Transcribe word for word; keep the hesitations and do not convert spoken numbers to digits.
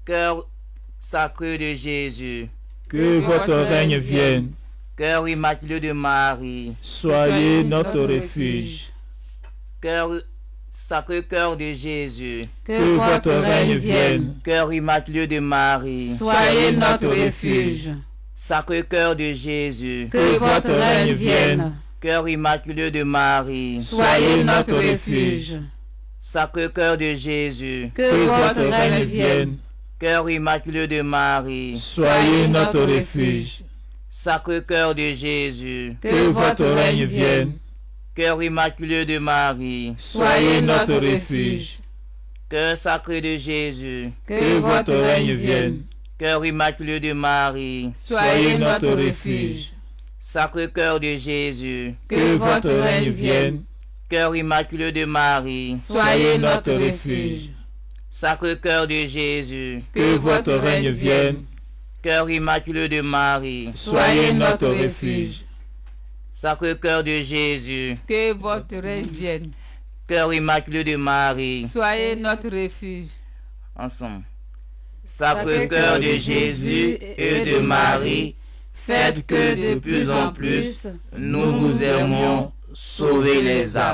Cœur sacré de Jésus, que votre règne vienne. Cœur immaculé de Marie, Soyez notre refuge. Cœur sacré cœur de Jésus, Que votre règne vienne. Cœur immaculé de Marie, Soyez notre refuge. Sacré cœur de Jésus, Que votre règne vienne. Cœur immaculé de Marie, Soyez notre refuge. Sacré cœur de Jésus, Que votre règne vienne. Cœur immaculé de Marie, Soyez notre refuge. Sacré cœur de Jésus, Que votre règne vienne. Cœur immaculé de Marie, Soyez notre refuge. Cœur sacré de Jésus, Que votre règne vienne. Cœur immaculé de Marie, Soyez notre refuge. Sacré cœur de Jésus, Que votre règne vienne. Cœur immaculé de Marie, Soyez notre refuge. Sacré cœur de Jésus, Que votre règne vienne. Cœur immaculé de Marie, Soyez notre refuge. Sacré cœur de Jésus, Que votre règne vienne. Cœur immaculé de Marie, Soyez notre refuge. ensemble. Sacré cœur de Jésus et de Marie, faites que de plus en plus nous vous aimions, sauver les âmes.